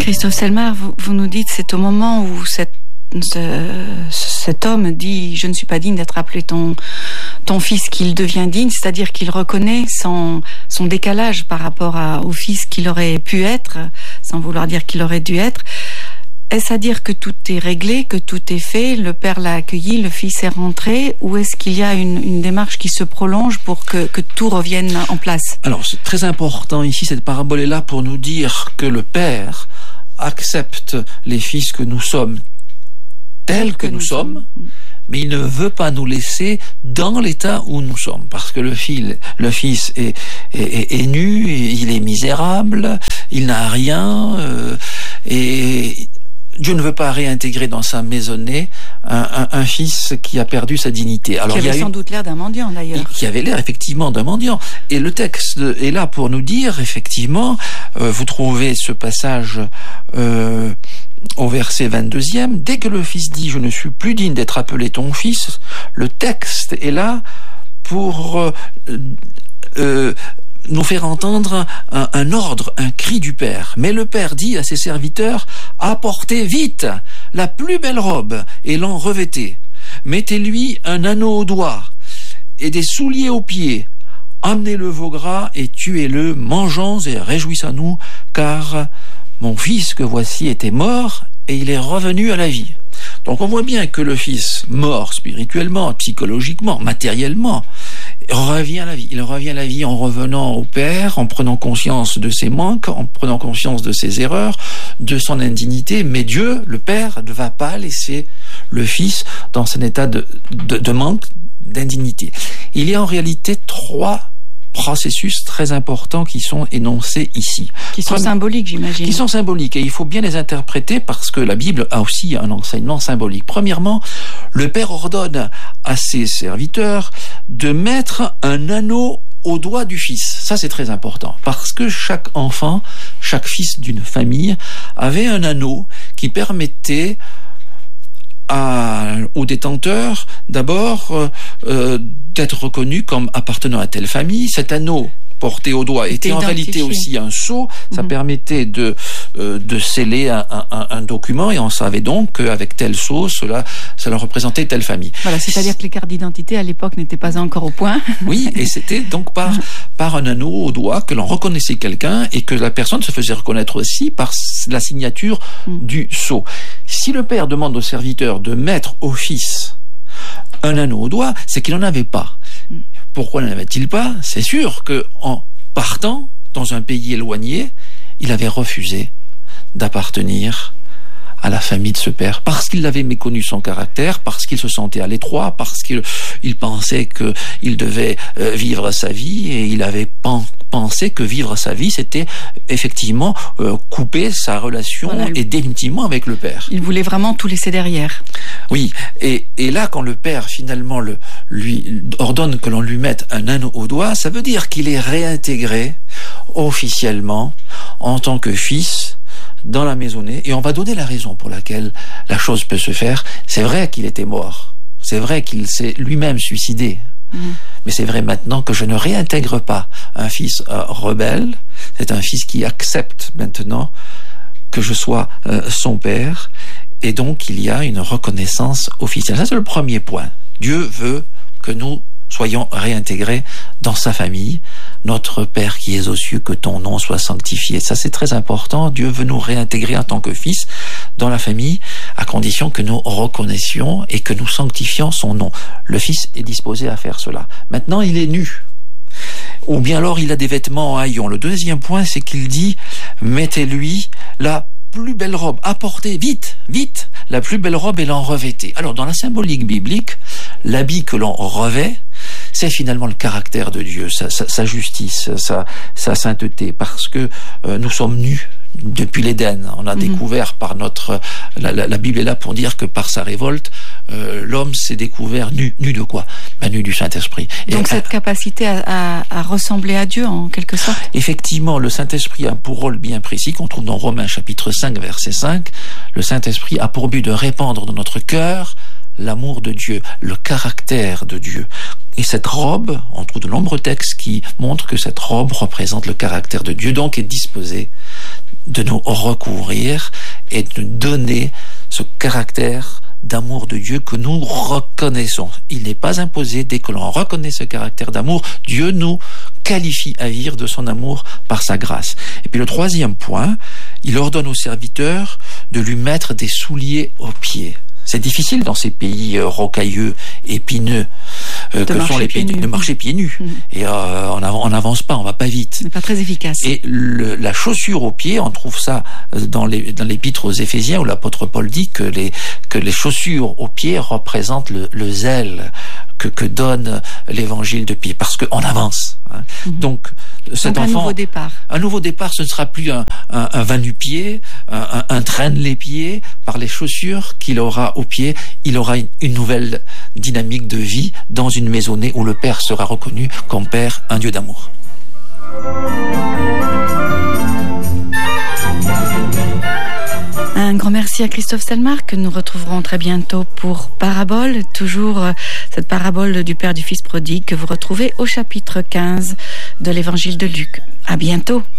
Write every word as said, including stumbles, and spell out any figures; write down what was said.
Christophe Selmar, vous, vous nous dites, c'est au moment où cette, ce, cet homme dit « Je ne suis pas digne d'être appelé ton, ton fils » qu'il devient digne, c'est-à-dire qu'il reconnaît son, son décalage par rapport à, au fils qu'il aurait pu être, sans vouloir dire qu'il aurait dû être. Est-ce à dire que tout est réglé, que tout est fait, le père l'a accueilli, le fils est rentré, ou est-ce qu'il y a une, une démarche qui se prolonge pour que, que tout revienne en place? Alors, c'est très important ici, cette parabole est là pour nous dire que le père accepte les fils que nous sommes tels que, que nous, nous sommes, sommes, mais il ne veut pas nous laisser dans l'état où nous sommes, parce que le, fil, le fils est, est, est, est nu, il est misérable, il n'a rien, euh, et Dieu ne veut pas réintégrer dans sa maisonnée un, un, un fils qui a perdu sa dignité. Alors, qui avait il y a sans eu, doute l'air d'un mendiant d'ailleurs. Qui avait l'air effectivement d'un mendiant. Et le texte est là pour nous dire, effectivement, euh, vous trouvez ce passage euh, au verset vingt-deuxième, dès que le fils dit « Je ne suis plus digne d'être appelé ton fils », le texte est là pour euh, euh, nous faire entendre un, un ordre, un cri du Père. Mais le Père dit à ses serviteurs, apportez vite la plus belle robe et l'en revêtez. Mettez-lui un anneau au doigt et des souliers aux pieds. Amenez le veau gras et tuez-le, mangeons et réjouissons-nous, car mon fils que voici était mort et il est revenu à la vie. Donc on voit bien que le fils mort spirituellement, psychologiquement, matériellement, revient à la vie. Il revient à la vie en revenant au Père, en prenant conscience de ses manques, en prenant conscience de ses erreurs, de son indignité. Mais Dieu, le Père, ne va pas laisser le Fils dans un état de, de, de manque, d'indignité. Il y a en réalité trois processus très importants qui sont énoncés ici. Qui sont Comme, symboliques, j'imagine. Qui sont symboliques, et il faut bien les interpréter parce que la Bible a aussi un enseignement symbolique. Premièrement, le Père ordonne à ses serviteurs de mettre un anneau au doigt du fils. Ça, c'est très important, parce que chaque enfant, chaque fils d'une famille avait un anneau qui permettait À, au détenteur, d'abord, euh, euh, d'être reconnu comme appartenant à telle famille. Cet anneau porté au doigt était en réalité aussi un sceau. Ça mmh. permettait de, euh, de sceller un, un, un document, et on savait donc qu'avec tel sceau, cela, cela représentait telle famille. Voilà, c'est-à-dire que les cartes d'identité à l'époque n'étaient pas encore au point. Oui, et c'était donc par, par un anneau au doigt que l'on reconnaissait quelqu'un, et que la personne se faisait reconnaître aussi par la signature mmh. du sceau. Si le père demande au serviteur de mettre au fils un anneau au doigt, c'est qu'il n'en avait pas. Pourquoi n'en avait-il pas? C'est sûr qu'en partant dans un pays éloigné, il avait refusé d'appartenir à la famille de ce père, parce qu'il avait méconnu son caractère, parce qu'il se sentait à l'étroit, parce qu'il il pensait qu'il devait euh, vivre sa vie, et il avait pen, pensé que vivre sa vie, c'était effectivement euh, couper sa relation voilà, et définitivement avec le père. Il voulait vraiment tout laisser derrière. Oui, et, et là, quand le père finalement le, lui ordonne que l'on lui mette un anneau au doigt, ça veut dire qu'il est réintégré officiellement en tant que fils dans la maisonnée, et on va donner la raison pour laquelle la chose peut se faire. C'est vrai qu'il était mort, c'est vrai qu'il s'est lui-même suicidé, mmh. mais c'est vrai maintenant que je ne réintègre pas un fils euh, rebelle. C'est un fils qui accepte maintenant que je sois euh, son père, et donc il y a une reconnaissance officielle. Ça, c'est le premier point. Dieu veut que nous soyons réintégrés dans sa famille. Notre Père qui es aux cieux, que ton nom soit sanctifié. Ça, c'est très important. Dieu veut nous réintégrer en tant que fils dans la famille, à condition que nous reconnaissions et que nous sanctifions son nom. Le fils est disposé à faire cela. Maintenant, il est nu. Ou bien alors, il a des vêtements en haillons. Le deuxième point, c'est qu'il dit, mettez-lui la plus belle robe, apportez vite, vite, la plus belle robe et l'en revêtez. Alors, dans la symbolique biblique, l'habit que l'on revêt, c'est finalement le caractère de Dieu, sa, sa, sa justice, sa, sa sainteté, parce que euh, nous sommes nus depuis l'Éden. On a mmh. découvert par notre... La, la, la Bible est là pour dire que par sa révolte, euh, l'homme s'est découvert nu. Nu de quoi? Ben, nu du Saint-Esprit. Donc et, cette à, capacité à, à, à ressembler à Dieu, en quelque sorte? Effectivement, le Saint-Esprit a pour rôle bien précis, qu'on trouve dans Romains chapitre cinq, verset cinq. Le Saint-Esprit a pour but de répandre dans notre cœur l'amour de Dieu, le caractère de Dieu. Et cette robe, on trouve de nombreux textes qui montrent que cette robe représente le caractère de Dieu, donc est disposée de nous recouvrir et de nous donner ce caractère d'amour de Dieu que nous reconnaissons. Il n'est pas imposé. Dès que l'on reconnaît ce caractère d'amour, Dieu nous qualifie à vivre de son amour par sa grâce. Et puis le troisième point, il ordonne au serviteur de lui mettre des souliers aux pieds. C'est difficile dans ces pays euh, rocailleux, épineux, euh, que sont les pays de marcher pieds nus. Mmh. Et euh, on n'avance pas, on va pas vite. C'est pas très efficace. Et le, la chaussure aux pieds, on trouve ça dans les dans l'épître aux Éphésiens où l'apôtre Paul dit que les que les chaussures aux pieds représentent le, le zèle que que donne l'évangile de pied, parce qu'on avance. Hein. Mmh. Donc cet Donc, enfant, un nouveau départ. Un nouveau départ, ce ne sera plus un un, un vin du pied, un, un, un traîne les pieds par les chaussures qu'il aura aux pieds. Il aura une, une nouvelle dynamique de vie dans une maisonnée où le Père sera reconnu comme Père, un Dieu d'amour. Un grand merci à Christophe Stelmach, que nous retrouverons très bientôt pour Parabole, toujours cette parabole du Père du Fils prodigue que vous retrouvez au chapitre quinze de l'Évangile de Luc. À bientôt.